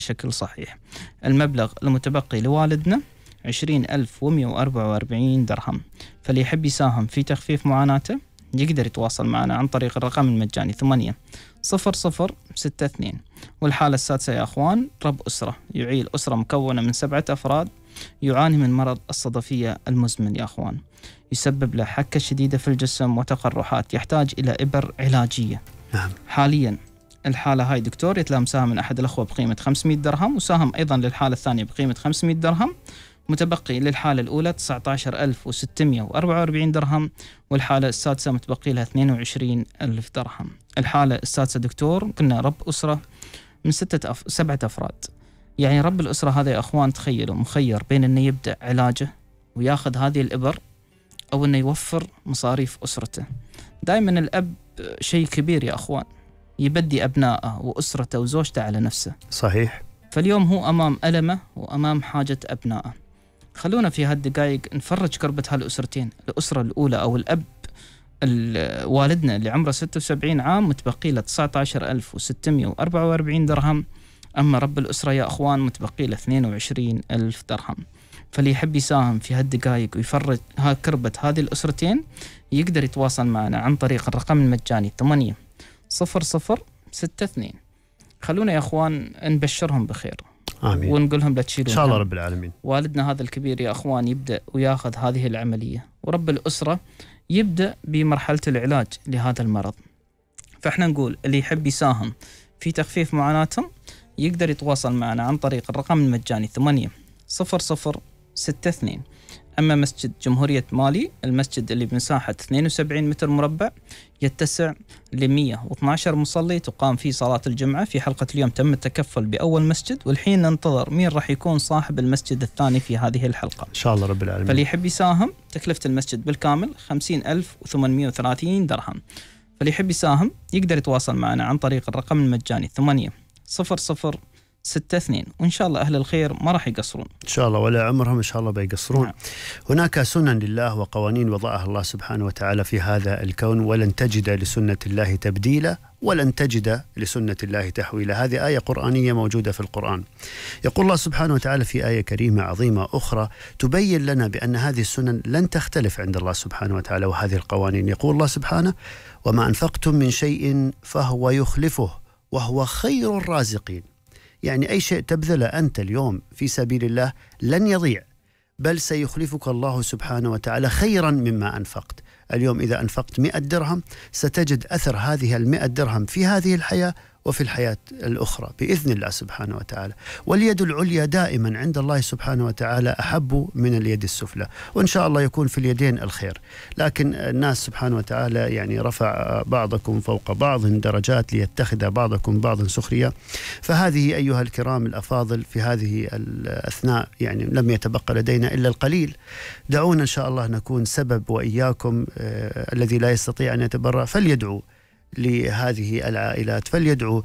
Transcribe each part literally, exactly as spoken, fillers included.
بشكل صحيح. المبلغ المتبقي لوالدنا عشرين ألف ومئة وأربعة وأربعين درهم، فاللي يحب يساهم في تخفيف معاناته يقدر يتواصل معنا عن طريق الرقم المجاني ثمانية صفر صفر ستة اثنين. والحالة السادسة يا أخوان، رب أسرة يعيل أسرة مكونة من سبعة أفراد يعاني من مرض الصدفية المزمن يا أخوان، يسبب له حكة شديدة في الجسم وتقرحات، يحتاج إلى إبر علاجية. نعم. حاليا الحالة هاي دكتور يتلام سهم من أحد الأخوة بقيمة خمسمئة درهم، وساهم أيضا للحالة الثانية بقيمة خمسمئة درهم، متبقي للحالة الأولى تسعة عشر ألف وستمئة وأربعة وأربعين درهم، والحالة السادسة متبقي لها اثنين وعشرين ألف درهم. الحالة السادسة دكتور قلنا رب أسرة من ستة أف... سبعة أفراد، يعني رب الأسرة هذا يا أخوان تخيلوا مخير بين أنه يبدأ علاجه وياخذ هذه الإبر أو أنه يوفر مصاريف أسرته. دائما الأب شيء كبير يا أخوان، يبدي أبنائه وأسرته وزوجته على نفسه. صحيح. فاليوم هو أمام ألمه وأمام حاجة أبنائه. خلونا في هالدقائق نفرج كربة هالأسرتين، الأسرة الأولى أو الأب والدنا اللي عمره ستة وسبعين عام متبقي له تسعة عشر ألف وستمئة وأربعة وأربعين درهم، أما رب الأسرة يا أخوان متبقي له اثنين وعشرين ألف درهم. فاللي يحب يساهم في هالدقائق ويفرج ها كربة هذه الأسرتين يقدر يتواصل معنا عن طريق الرقم المجاني ثمانية صفر صفر ستة اثنين. خلونا يا أخوان نبشرهم بخير. آمين. ونقولهم لا تشيلون إن شاء الله رب العالمين. والدنا هذا الكبير يا أخوان يبدأ وياخذ هذه العملية، ورب الأسرة يبدأ بمرحلة العلاج لهذا المرض. فإحنا نقول اللي يحب يساهم في تخفيف معاناتهم يقدر يتواصل معنا عن طريق الرقم المجاني ثمانية صفر صفر ستة اثنين. أما مسجد جمهورية مالي، المسجد اللي بمساحة اثنين وسبعين متر مربع يتسع ل مئة واثني عشر مصلي، تقام فيه صلاة الجمعة. في حلقة اليوم تم التكفل بأول مسجد، والحين ننتظر مين راح يكون صاحب المسجد الثاني في هذه الحلقة إن شاء الله رب العالمين. فاللي يحب يساهم تكلفة المسجد بالكامل خمسين ألف وثمانمئة وثلاثين درهم. فاللي يحب يساهم يقدر يتواصل معنا عن طريق الرقم المجاني ثمانية صفر صفر ستة اثنين، وإن شاء الله أهل الخير ما راح يقصرون إن شاء الله، ولا عمرهم إن شاء الله بيقصرون. نعم. هناك سنن لله وقوانين وضعها الله سبحانه وتعالى في هذا الكون، ولن تجد لسنة الله تبديلا ولن تجد لسنة الله تحويلا. هذه آية قرآنية موجودة في القرآن. يقول الله سبحانه وتعالى في آية كريمة عظيمة أخرى تبين لنا بأن هذه السنن لن تختلف عند الله سبحانه وتعالى، وهذه القوانين. يقول الله سبحانه: وما أنفقتم من شيء فهو يخلفه وهو خير الرازقين. يعني أي شيء تبذله أنت اليوم في سبيل الله لن يضيع، بل سيخلفك الله سبحانه وتعالى خيرا مما أنفقت. اليوم إذا أنفقت مئة درهم ستجد أثر هذه المئة درهم في هذه الحياة وفي الحياة الأخرى بإذن الله سبحانه وتعالى. واليد العليا دائما عند الله سبحانه وتعالى أحب من اليد السفلى، وإن شاء الله يكون في اليدين الخير. لكن الناس سبحانه وتعالى يعني رفع بعضكم فوق بعض درجات ليتخذ بعضكم بعضا سخريا. فهذه أيها الكرام الأفاضل في هذه الأثناء يعني لم يتبقى لدينا إلا القليل. دعونا إن شاء الله نكون سبب وإياكم آه الذي لا يستطيع أن يتبرع فليدعو لهذه العائلات، فليدعوا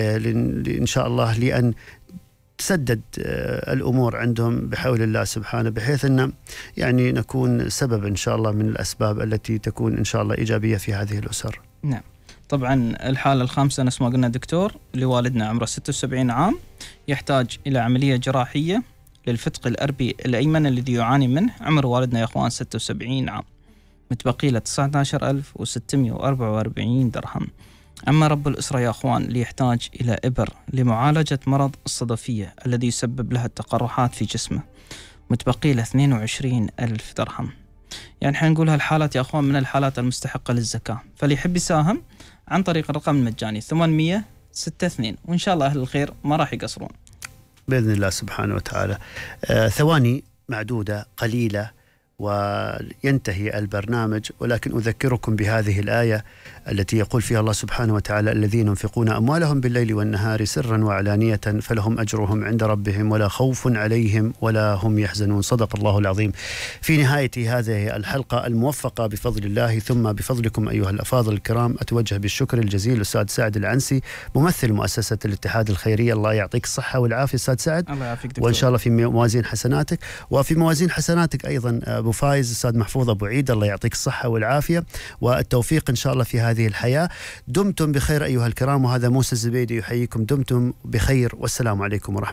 إن شاء الله لأن تسدد الأمور عندهم بحول الله سبحانه، بحيث أن يعني نكون سبب إن شاء الله من الأسباب التي تكون إن شاء الله إيجابية في هذه الأسر. نعم. طبعا الحالة الخامسة نفس ما قلنا دكتور لوالدنا عمره ستة وسبعين عام، يحتاج إلى عملية جراحية للفتق الأربي الأيمن الذي يعاني منه. عمر والدنا يا أخوان ستة وسبعين عام، متبقي له تسعة عشر ألف وستمئة وأربعة وأربعين درهم. أما رب الأسرة يا أخوان اللي يحتاج إلى إبر لمعالجة مرض الصدفية الذي يسبب لها التقرحات في جسمه، متبقي له اثنين وعشرين ألف درهم. يعني احنا نقول هالحالات يا أخوان من الحالات المستحقة للزكاة. فاللي يحب يساهم عن طريق الرقم المجاني ثمانمئة ستة اثنين، وإن شاء الله أهل الخير ما راح يقصرون بإذن الله سبحانه وتعالى. آه ثواني معدودة قليلة وينتهي البرنامج، ولكن أذكركم بهذه الآية التي يقول فيها الله سبحانه وتعالى: الذين ينفقون أموالهم بالليل والنهار سرا وعلانية فلهم أجرهم عند ربهم ولا خوف عليهم ولا هم يحزنون. صدق الله العظيم. في نهاية هذه الحلقة الموفقة بفضل الله ثم بفضلكم أيها الأفاضل الكرام، أتوجه بالشكر الجزيل للأستاذ سعد العنسي ممثل مؤسسة الاتحاد الخيرية. الله يعطيك الصحة والعافية أستاذ سعد، الله يعافيك دكتور. وإن شاء الله في موازين حسناتك، وفي موازين حسناتك أيضا أبو فايز، أستاذ محفوظ أبو عيد، الله يعطيك الصحة والعافية والتوفيق إن شاء الله في هذه الحياة. دمتم بخير أيها الكرام، وهذا موسى الزبيدي يحييكم. دمتم بخير والسلام عليكم ورحمة الله.